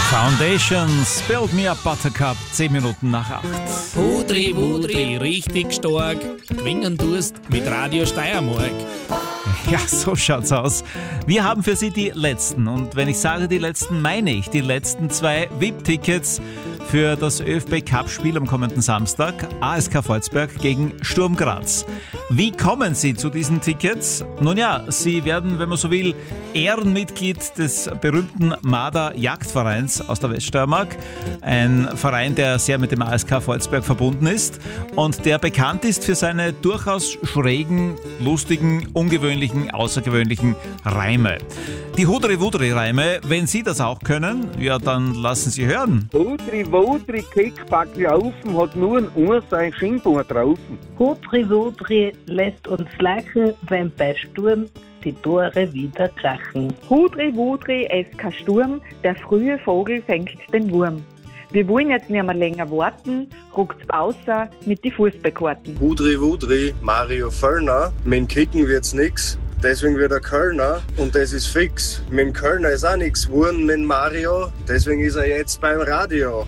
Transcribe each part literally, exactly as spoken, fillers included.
Foundations, Build Me a Buttercup, zehn Minuten nach acht. Wudri, Wudri, richtig stark. Gewinnen tust mit Radio Steiermark. Ja, so schaut's aus. Wir haben für Sie die letzten, und wenn ich sage die letzten, meine ich die letzten zwei V I P-Tickets für das ÖFB-Cup-Spiel am kommenden Samstag, A S K Volzberg gegen Sturm Graz. Wie kommen Sie zu diesen Tickets? Nun ja, Sie werden, wenn man so will, Ehrenmitglied des berühmten Marder Jagdvereins aus der Weststeiermark. Ein Verein, der sehr mit dem A S K Volzberg verbunden ist und der bekannt ist für seine durchaus schrägen, lustigen, ungewöhnlichen, außergewöhnlichen Reime. Die Hudri-Wudri-Reime, wenn Sie das auch können, ja, dann lassen Sie hören. Hudri, Wudri, Kickback laufen, hat nur ein Uhr sein Schienbein drauf. Hudri, Wudri lässt uns lachen, wenn bei Sturm die Tore wieder krachen. Hudri, Wudri, es kein Sturm, der frühe Vogel fängt den Wurm. Wir wollen jetzt nicht mehr länger warten, ruckt's außer mit die Fußballkarten. Hudri, Wudri, Mario Völlner, mit dem Kicken wird's nix. Deswegen wird er Kölner und das ist fix. Mit dem Kölner ist auch nichts geworden mit Mario, deswegen ist er jetzt beim Radio.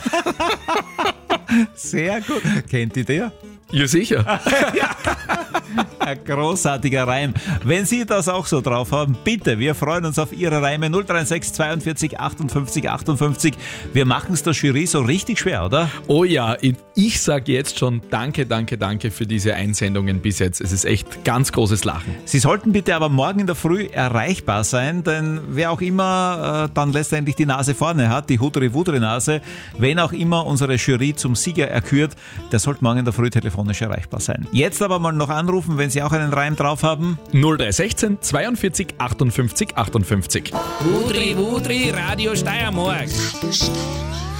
Sehr gut. Kennt ihr der? Ja, sicher. Ein großartiger Reim. Wenn Sie das auch so drauf haben, bitte, wir freuen uns auf Ihre Reime. null drei sechs zweiundvierzig achtundfünfzig achtundfünfzig. Wir machen es der Jury so richtig schwer, oder? Oh ja, ich, ich sage jetzt schon danke, danke, danke für diese Einsendungen bis jetzt. Es ist echt ganz großes Lachen. Sie sollten bitte aber morgen in der Früh erreichbar sein, denn wer auch immer äh, dann letztendlich die Nase vorne hat, die Hudri-Wudri-Nase, wen auch immer unsere Jury zum Sieger erkürt, der sollte morgen in der Früh telefonisch erreichbar sein. Jetzt aber mal noch anrufen, wenn Sie auch einen Reim drauf haben. null drei sechzehn zweiundvierzig achtundfünfzig achtundfünfzig. Wudri, Wudri, Radio Steiermark.